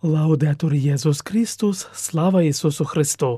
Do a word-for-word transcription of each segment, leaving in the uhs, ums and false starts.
Лаудетур Єсус Христос, слава Ісусу Христу!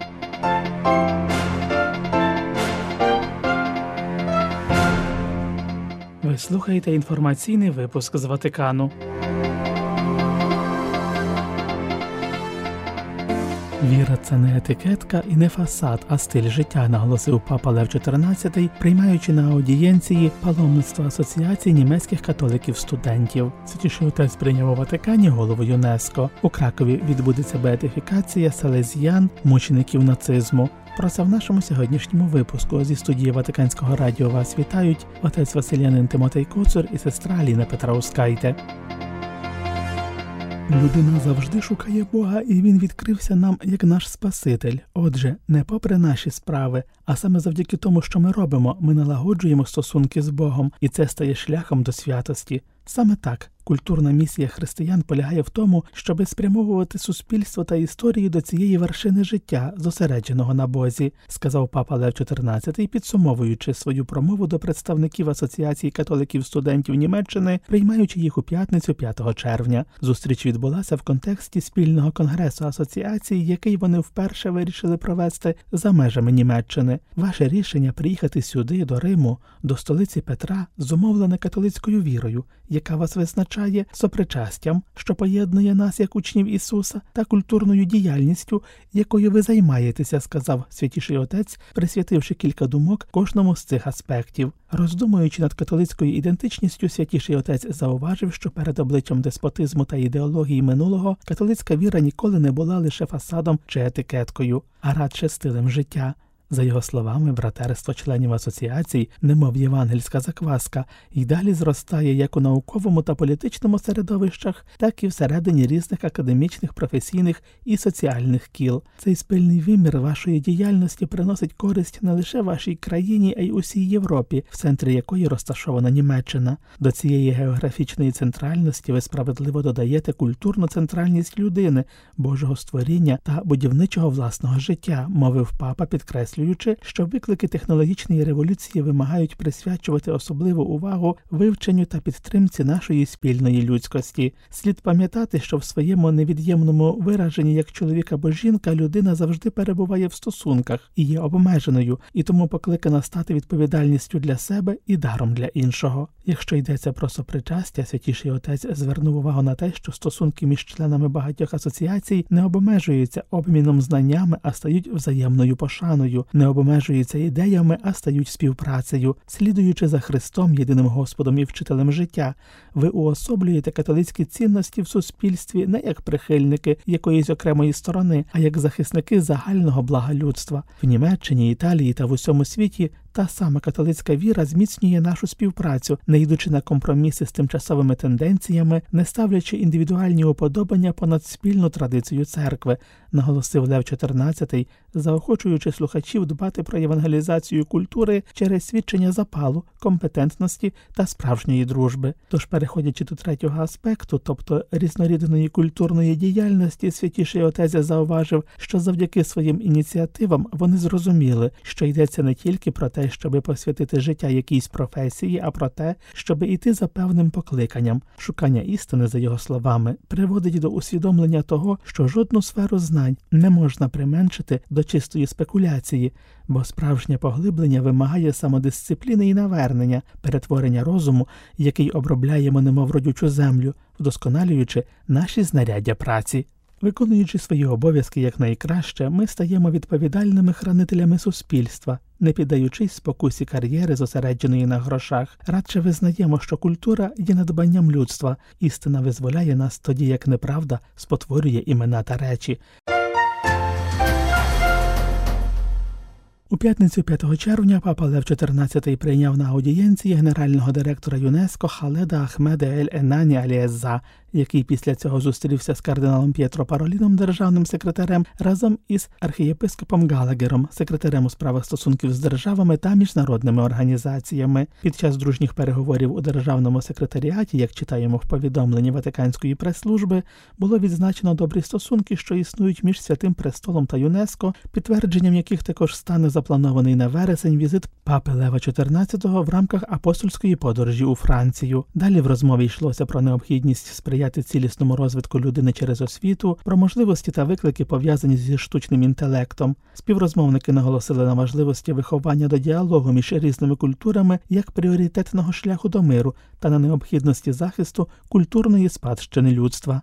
Ви слухаєте інформаційний випуск з Ватикану. Віра – це не етикетка і не фасад, а стиль життя, наголосив папа Лев чотирнадцятий, приймаючи на аудієнції паломництво Асоціації німецьких католиків-студентів. Святіший Отець прийняв у Ватикані голову ЮНЕСКО. У Кракові відбудеться беатифікація селезіян, мучеників нацизму. Про це в нашому сьогоднішньому випуску. Зі студії Ватиканського радіо вас вітають отець Василянин Тимотей Коцур і сестра Аліна Петраускайте. Людина завжди шукає Бога, і Він відкрився нам як наш Спаситель. Отже, не попри наші справи, а саме завдяки тому, що ми робимо, ми налагоджуємо стосунки з Богом, і це стає шляхом до святості. Саме так, культурна місія християн полягає в тому, щоби спрямовувати суспільство та історію до цієї вершини життя, зосередженого на Бозі, сказав папа Лев чотирнадцятий, підсумовуючи свою промову до представників Асоціації католиків-студентів Німеччини, приймаючи їх у п'ятницю п'ятого червня. Зустріч відбулася в контексті спільного конгресу асоціації, який вони вперше вирішили провести за межами Німеччини. Ваше рішення приїхати сюди, до Риму, до столиці Петра, зумовлене католицькою вірою, яка вас визначає сопричастям, що поєднує нас як учнів Ісуса, та культурною діяльністю, якою ви займаєтеся, сказав Святіший Отець, присвятивши кілька думок кожному з цих аспектів. Роздумуючи над католицькою ідентичністю, Святіший Отець зауважив, що перед обличчям деспотизму та ідеології минулого католицька віра ніколи не була лише фасадом чи етикеткою, а радше стилем життя. За його словами, братерство членів асоціацій, немов євангельська закваска, й далі зростає як у науковому та політичному середовищах, так і всередині різних академічних, професійних і соціальних кіл. Цей спільний вимір вашої діяльності приносить користь не лише вашій країні, а й усій Європі, в центрі якої розташована Німеччина. До цієї географічної центральності ви справедливо додаєте культурну центральність людини, Божого створіння та будівничого власного життя, мовив папа, підкреслюючи, що виклики технологічної революції вимагають присвячувати особливу увагу вивченню та підтримці нашої спільної людськості. Слід пам'ятати, що в своєму невід'ємному вираженні як чоловік або жінка людина завжди перебуває в стосунках і є обмеженою, і тому покликана стати відповідальністю для себе і даром для іншого. Якщо йдеться про сопричастя, Святіший Отець звернув увагу на те, що стосунки між членами багатьох асоціацій не обмежуються обміном знаннями, а стають взаємною пошаною, не обмежуються ідеями, а стають співпрацею. Слідуючи за Христом, єдиним Господом і вчителем життя, ви уособлюєте католицькі цінності в суспільстві не як прихильники якоїсь окремої сторони, а як захисники загального блага людства. В Німеччині, Італії та в усьому світі та сама католицька віра зміцнює нашу співпрацю, не йдучи на компроміси з тимчасовими тенденціями, не ставлячи індивідуальні уподобання понад спільну традицію церкви, наголосив Лев чотирнадцятий, заохочуючи слухачів дбати про євангелізацію культури через свідчення запалу, компетентності та справжньої дружби. Тож, переходячи до третього аспекту, тобто різнорідної культурної діяльності, Святіший Отець зауважив, що завдяки своїм ініціативам вони зрозуміли, що йдеться не тільки про те, щоби посвятити життя якійсь професії, а про те, щоби йти за певним покликанням. Шукання істини, за його словами, приводить до усвідомлення того, що жодну сферу знань не можна применшити до чистої спекуляції, бо справжнє поглиблення вимагає самодисципліни і навернення, перетворення розуму, який обробляємо немов родючу землю, вдосконалюючи наші знаряддя праці. Виконуючи свої обов'язки якнайкраще, ми стаємо відповідальними хранителями суспільства, не піддаючись спокусі кар'єри, зосередженої на грошах. Радше визнаємо, що культура є надбанням людства. Істина визволяє нас тоді, як неправда спотворює імена та речі. У п'ятницю п'ятого червня папа Лев чотирнадцятий прийняв на аудієнції генерального директора ЮНЕСКО Халеда Ахмеда Ель-Енані Алієзза, який після цього зустрівся з кардиналом П'єтро Пароліном, державним секретарем, разом із архієпископом Галагером, секретарем у справах стосунків з державами та міжнародними організаціями. Під час дружніх переговорів у державному секретаріаті, як читаємо в повідомленні Ватиканської прес-служби, було відзначено добрі стосунки, що існують між Святим Престолом та ЮНЕСКО, підтвердженням яких також стане запланований на вересень візит папи Лева чотирнадцятого в рамках апостольської подорожі у Францію. Далі в розмові йшлося про необхідність сприяти цілісному розвитку людини через освіту, про можливості та виклики, пов'язані зі штучним інтелектом. Співрозмовники наголосили на важливості виховання до діалогу між різними культурами як пріоритетного шляху до миру та на необхідності захисту культурної спадщини людства.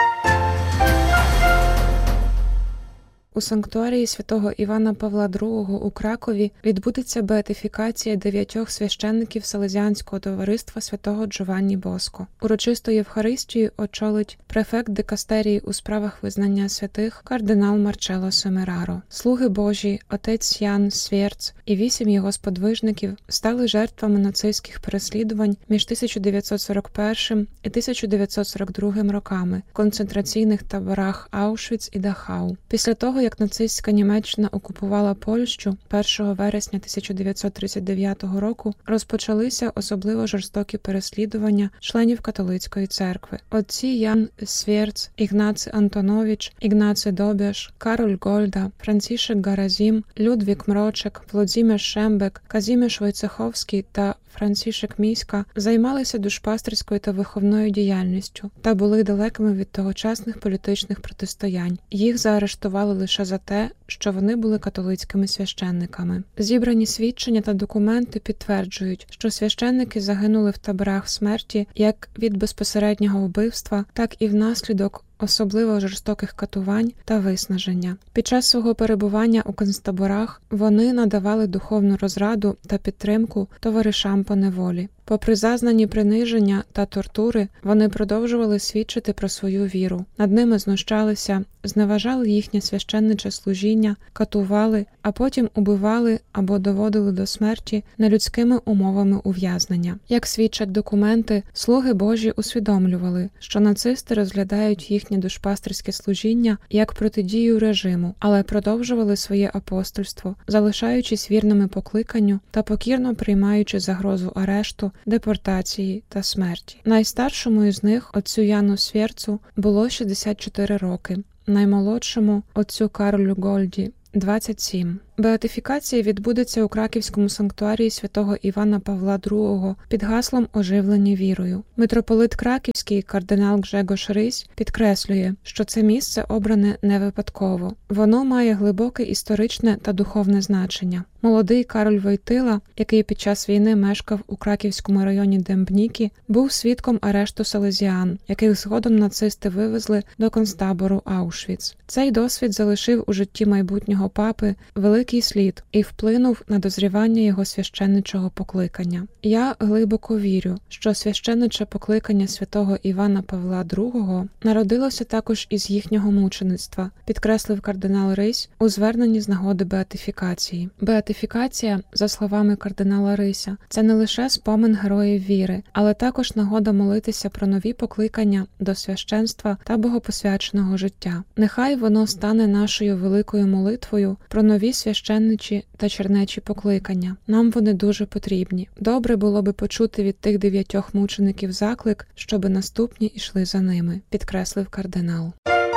У санктуарії святого Івана Павла другого у Кракові відбудеться беатифікація дев'ятьох священників Селезіанського товариства святого Джованні Боско. Урочисту Євхаристію очолить префект дикастерії у справах визнання святих кардинал Марчело Семераро. Слуги Божі, отець Ян Свєрц і вісім його сподвижників стали жертвами нацистських переслідувань між тисяча дев'ятсот сорок першим і тисяча дев'ятсот сорок другим роками в концентраційних таборах Аушвіц і Дахау. Після того, як нацистська Німеччина окупувала Польщу першого вересня тисяча дев'ятсот тридцять дев'ятого року, розпочалися особливо жорстокі переслідування членів католицької церкви. Отці Ян Свєрц, Ігнаци Антонович, Ігнаци Добяш, Кароль Гольда, Францішек Гаразім, Людвік Мрочек, Владзімір Шембек, Казіміш Войцеховський та Францішек Міська займалися душпастерською та виховною діяльністю та були далекими від тогочасних політичних протистоянь. Їх заарештували лише за те, що вони були католицькими священниками. Зібрані свідчення та документи підтверджують, що священники загинули в таборах смерті як від безпосереднього вбивства, так і внаслідок особливо жорстоких катувань та виснаження. Під час свого перебування у концтаборах вони надавали духовну розраду та підтримку товаришам по неволі. Попри зазнані приниження та тортури, вони продовжували свідчити про свою віру. Над ними знущалися, зневажали їхнє священниче служіння, катували, а потім убивали або доводили до смерті нелюдськими умовами ув'язнення. Як свідчать документи, слуги Божі усвідомлювали, що нацисти розглядають їхнє душпастерське служіння як протидію режиму, але продовжували своє апостольство, залишаючись вірними покликанню та покірно приймаючи загрозу арешту, депортації та смерті. Найстаршому із них, отцю Яну Свєрцу, було шістдесят чотири роки, наймолодшому, отцю Карлю Гольді, двадцять сім. Беатифікація відбудеться у Краківському санктуарії святого Івана Павла другого під гаслом «Оживлені вірою». Митрополит Краківський кардинал Гжегош Рись підкреслює, що це місце обране не випадково. Воно має глибоке історичне та духовне значення. Молодий Кароль Войтила, який під час війни мешкав у Краківському районі Дембніки, був свідком арешту селезіан, яких згодом нацисти вивезли до концтабору Аушвіц. Цей досвід залишив у житті майбутнього папи великий слід і вплинув на дозрівання його священничого покликання. Я глибоко вірю, що священниче покликання святого Івана Павла другого народилося також із їхнього мучеництва, підкреслив кардинал Рись у зверненні з нагоди беатифікації. Беатифікація, за словами кардинала Рися, це не лише спомин героїв віри, але також нагода молитися про нові покликання до священства та богопосвяченого життя. Нехай воно стане нашою великою молитвою про нові священничі та чернечі покликання. Нам вони дуже потрібні. Добре було би почути від тих дев'ятьох мучеників заклик, щоби наступні йшли за ними, підкреслив кардинал.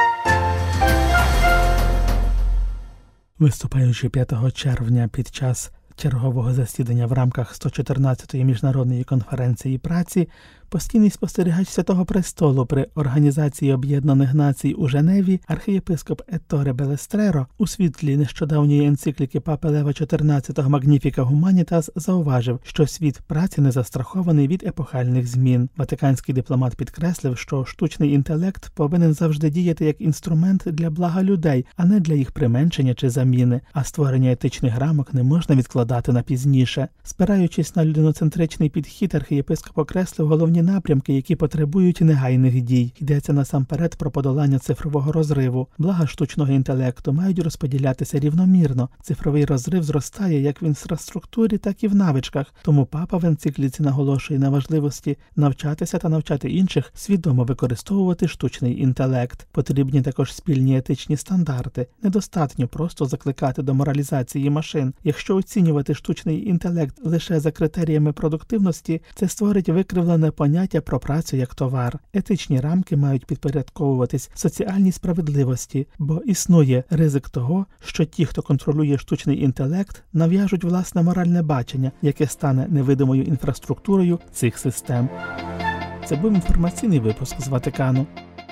Виступаючи п'ятого червня під час чергового засідання в рамках сто чотирнадцятої міжнародної конференції праці, постійний спостерігач Святого Престолу при Організації Об'єднаних Націй у Женеві архієпископ Етторе Белестреро у світлі нещодавньої енцикліки папи Лева чотирнадцятого «Magnificat Humanitas» зауважив, що світ праці не застрахований від епохальних змін. Ватиканський дипломат підкреслив, що штучний інтелект повинен завжди діяти як інструмент для блага людей, а не для їх применшення чи заміни, а створення етичних рамок не можна відкладати на пізніше. Спираючись на людиноцентричний підхід, архієпископ окреслив головні напрямки, які потребують негайних дій. Йдеться насамперед про подолання цифрового розриву. Блага штучного інтелекту мають розподілятися рівномірно. Цифровий розрив зростає як в інфраструктурі, так і в навичках. Тому папа в енцикліці наголошує на важливості навчатися та навчати інших свідомо використовувати штучний інтелект. Потрібні також спільні етичні стандарти. Недостатньо просто закликати до моралізації машин. Якщо оцінювати штучний інтелект лише за критеріями продуктивності, це створить викривлене поняття поняття про працю як товар. Етичні рамки мають підпорядковуватись соціальній справедливості, бо існує ризик того, що ті, хто контролює штучний інтелект, нав'яжуть власне моральне бачення, яке стане невидимою інфраструктурою цих систем. Це був інформаційний випуск з Ватикану.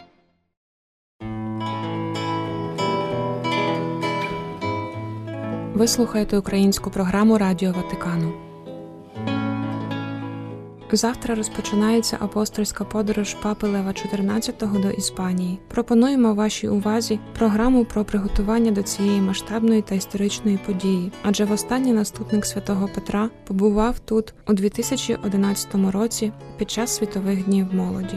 Ви слухаєте українську програму Радіо Ватикану. Завтра розпочинається апостольська подорож папи Лева чотирнадцятого до Іспанії. Пропонуємо вашій увазі програму про приготування до цієї масштабної та історичної події, адже востаннє наступник святого Петра побував тут у дві тисячі одинадцятому році під час Світових днів молоді.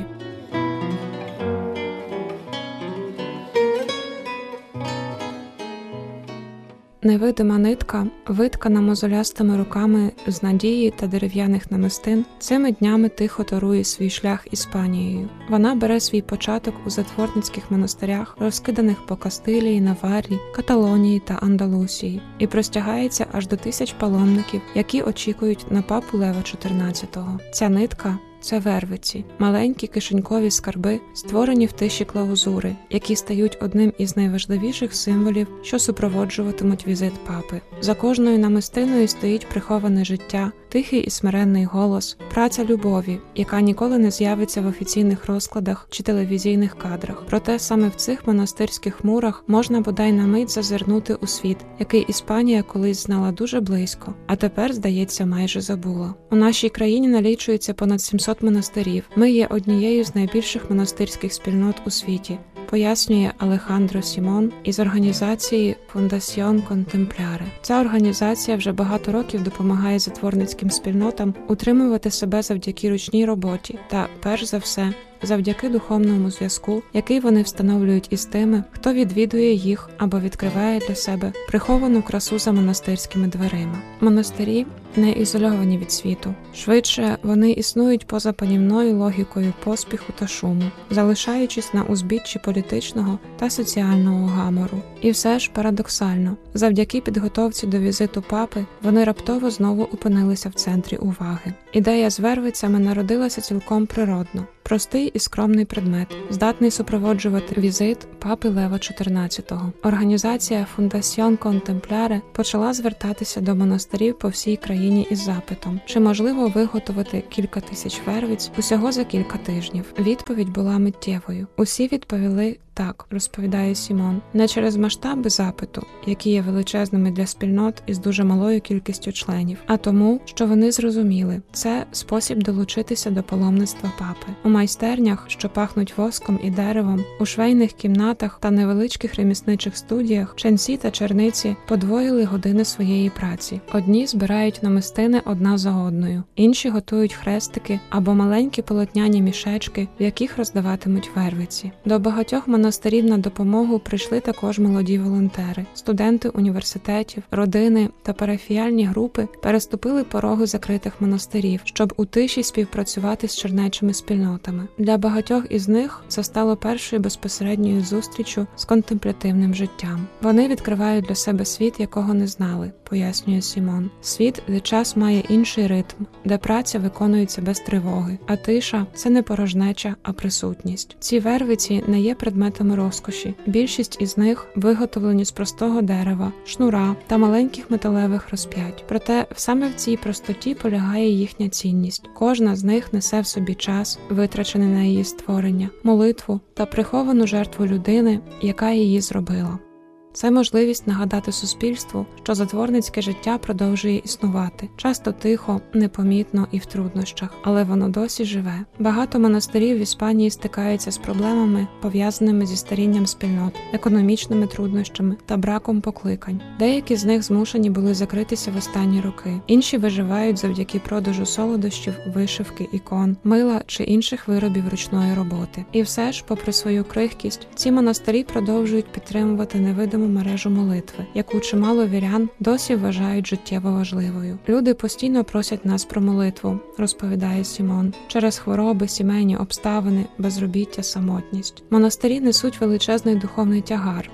Невидима нитка, виткана мозолястими руками з надії та дерев'яних намистин, цими днями тихо торує свій шлях Іспанією. Вона бере свій початок у затворницьких монастирях, розкиданих по Кастилії, Наваррі, Каталонії та Андалусії, і простягається аж до тисяч паломників, які очікують на папу Лева чотирнадцятого. Ця нитка – це вервиці, маленькі кишенькові скарби, створені в тиші клаузури, які стають одним із найважливіших символів, що супроводжуватимуть візит папи. За кожною намистиною стоїть приховане життя, тихий і смиренний голос, праця любові, яка ніколи не з'явиться в офіційних розкладах чи телевізійних кадрах. Проте саме в цих монастирських мурах можна бодай на мить зазирнути у світ, який Іспанія колись знала дуже близько, а тепер, здається, майже забула. У нашій країні налічується понад сімсот монастирів. Ми є однією з найбільших монастирських спільнот у світі, пояснює Алехандро Сімон із організації Фундаціон Контемпляре. Ця організація вже багато років допомагає затворницьким спільнотам утримувати себе завдяки ручній роботі та, перш за все, завдяки духовному зв'язку, який вони встановлюють із тими, хто відвідує їх або відкриває для себе приховану красу за монастирськими дверима. Монастирі не ізольовані від світу. Швидше, вони існують поза панівною логікою поспіху та шуму, залишаючись на узбіччі політичного та соціального гамору. І все ж парадоксально, завдяки підготовці до візиту папи, вони раптово знову опинилися в центрі уваги. Ідея з вервицями народилася цілком природно. Простий і скромний предмет, здатний супроводжувати візит папи Лева чотирнадцятого. Організація Фундаціон Контемпляре почала звертатися до монастирів по всій країні із запитом, чи можливо виготовити кілька тисяч вервиць усього за кілька тижнів. Відповідь була миттєвою. Усі відповіли так, розповідає Сімон, не через масштаби запиту, які є величезними для спільнот із дуже малою кількістю членів, а тому, що вони зрозуміли – це спосіб долучитися до паломництва папи. У майстернях, що пахнуть воском і деревом, у швейних кімнатах та невеличких ремісничих студіях ченці та черниці подвоїли години своєї праці. Одні збирають намистини одна за одною, інші готують хрестики або маленькі полотняні мішечки, в яких роздаватимуть вервиці. До багатьох монастирів на допомогу прийшли також молоді волонтери. Студенти університетів, родини та парафіяльні групи переступили пороги закритих монастирів, щоб у тиші співпрацювати з чернечими спільнотами. Для багатьох із них це стало першою безпосередньою зустрічю з контемплятивним життям. Вони відкривають для себе світ, якого не знали, пояснює Сімон. Світ, де час має інший ритм, де праця виконується без тривоги, а тиша – це не порожнеча, а присутність. Ці вервиці не є предметами розкоші. Більшість із них виготовлені з простого дерева, шнура та маленьких металевих розп'ять. Проте саме в цій простоті полягає їхня цінність. Кожна з них несе в собі час, витрачений на її створення, молитву та приховану жертву людини, яка її зробила. Це можливість нагадати суспільству, що затворницьке життя продовжує існувати. Часто тихо, непомітно і в труднощах, але воно досі живе. Багато монастирів в Іспанії стикаються з проблемами, пов'язаними зі старінням спільнот, економічними труднощами та браком покликань. Деякі з них змушені були закритися в останні роки. Інші виживають завдяки продажу солодощів, вишивки, ікон, мила чи інших виробів ручної роботи. І все ж, попри свою крихкість, ці монастирі продовжують підтримувати невидиму мережу молитви, яку чимало вірян досі вважають життєво важливою. Люди постійно просять нас про молитву, розповідає Сімон, через хвороби, сімейні обставини, безробіття, самотність. Монастирі несуть величезний духовний тягар,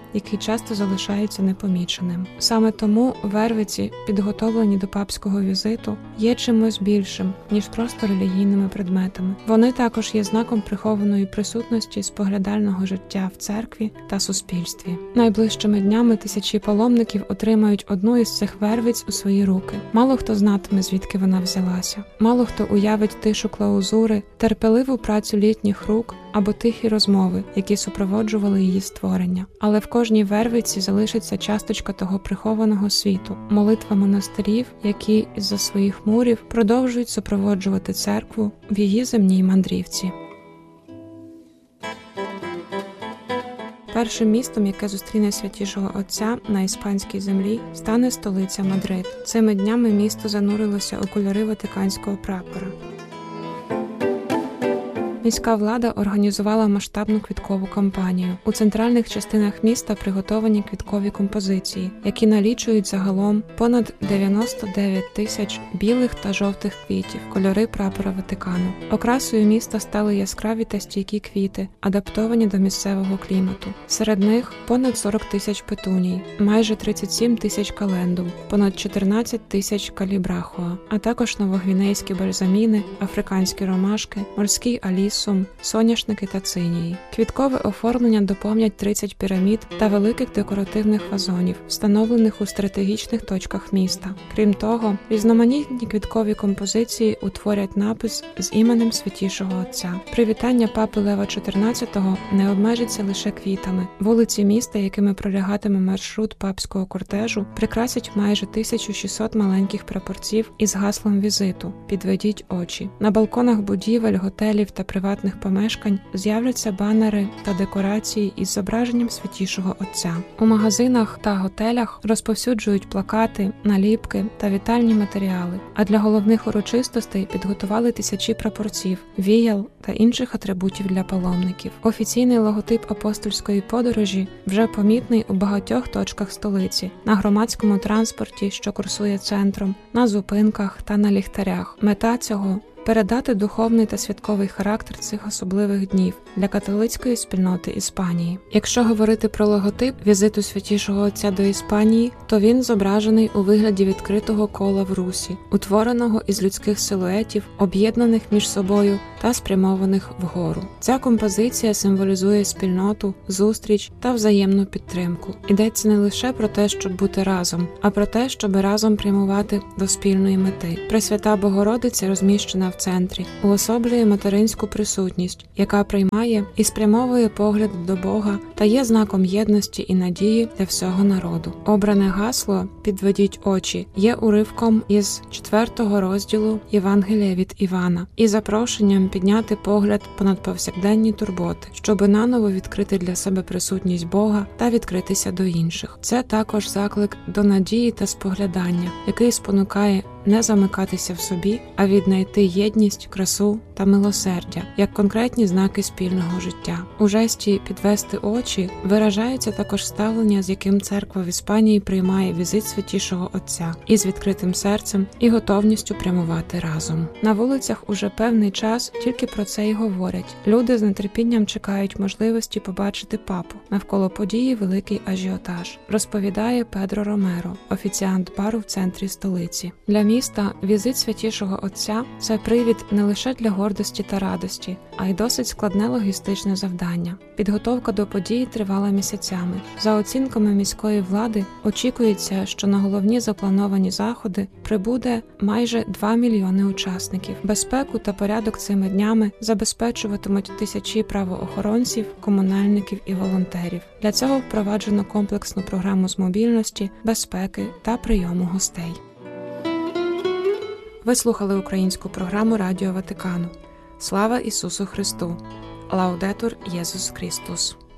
який часто залишається непоміченим. Саме тому вервиці, підготовлені до папського візиту, є чимось більшим, ніж просто релігійними предметами. Вони також є знаком прихованої присутності споглядального життя в церкві та суспільстві. Найближчими днями тисячі паломників отримають одну із цих вервиць у свої руки. Мало хто знатиме, звідки вона взялася. Мало хто уявить тишу клаузури, терпеливу працю літніх рук або тихі розмови, які супроводжували її створення. Але в кожній вервиці залишиться часточка того прихованого світу, молитва монастирів, які із-за своїх мурів продовжують супроводжувати церкву в її земній мандрівці. Першим містом, яке зустріне Святішого Отця на іспанській землі, стане столиця Мадрид. Цими днями місто занурилося у кольори ватиканського прапора. Міська влада організувала масштабну квіткову кампанію. У центральних частинах міста приготовані квіткові композиції, які налічують загалом понад дев'яносто дев'ять тисяч білих та жовтих квітів, кольори прапора Ватикану. Окрасою міста стали яскраві та стійкі квіти, адаптовані до місцевого клімату. Серед них понад сорок тисяч петуній, майже тридцять сім тисяч календул, понад чотирнадцять тисяч калібрахоа, а також новогвінейські бальзаміни, африканські ромашки, морський аліс, соняшники та цинії. Квіткове оформлення доповнять тридцять пірамід та великих декоративних вазонів, встановлених у стратегічних точках міста. Крім того, різноманітні квіткові композиції утворять напис з іменем Святішого Отця. Привітання папи Лева чотирнадцятого не обмежиться лише квітами. Вулиці міста, якими пролягатиме маршрут папського кортежу, прикрасять майже тисячу шістсот маленьких прапорців із гаслом візиту «Підведіть очі». На балконах будівель, готелів та приватних помешкань з'являться банери та декорації із зображенням Святішого Отця. У магазинах та готелях розповсюджують плакати, наліпки та вітальні матеріали, а для головних урочистостей підготували тисячі прапорців, віял та інших атрибутів для паломників. Офіційний логотип апостольської подорожі вже помітний у багатьох точках столиці, на громадському транспорті, що курсує центром, на зупинках та на ліхтарях. Мета цього – передати духовний та святковий характер цих особливих днів для католицької спільноти Іспанії. Якщо говорити про логотип візиту Святішого Отця до Іспанії, то він зображений у вигляді відкритого кола в русі, утвореного із людських силуетів, об'єднаних між собою та спрямованих вгору. Ця композиція символізує спільноту, зустріч та взаємну підтримку. Йдеться не лише про те, щоб бути разом, а про те, щоб разом прямувати до спільної мети. Пресвята Богородиця розміщена в центрі, уособлює материнську присутність, яка приймає і спрямовує погляд до Бога та є знаком єдності і надії для всього народу. Обране гасло «Підведіть очі» є уривком із четвертого розділу Євангелія від Івана і запрошенням підняти погляд понад повсякденні турботи, щоби наново відкрити для себе присутність Бога та відкритися до інших. Це також заклик до надії та споглядання, який спонукає не замикатися в собі, а віднайти єдність, красу та милосердя, як конкретні знаки спільного життя. У жесті «підвести очі» виражається також ставлення, з яким церква в Іспанії приймає візит Святішого Отця, із відкритим серцем і готовністю прямувати разом. На вулицях уже певний час тільки про це й говорять. Люди з нетерпінням чекають можливості побачити папу. Навколо події великий ажіотаж, розповідає Педро Ромеро, офіціант бару в центрі столиці. Для міста візит Святішого Отця – це привід не лише для гордості та радості, а й досить складне логістичне завдання. Підготовка до події тривала місяцями. За оцінками міської влади, очікується, що на головні заплановані заходи прибуде майже два мільйони учасників. Безпеку та порядок цими днями забезпечуватимуть тисячі правоохоронців, комунальників і волонтерів. Для цього впроваджено комплексну програму з мобільності, безпеки та прийому гостей. Ви слухали українську програму Радіо Ватикану. Слава Ісусу Христу! Лаудетур Єсус Христос!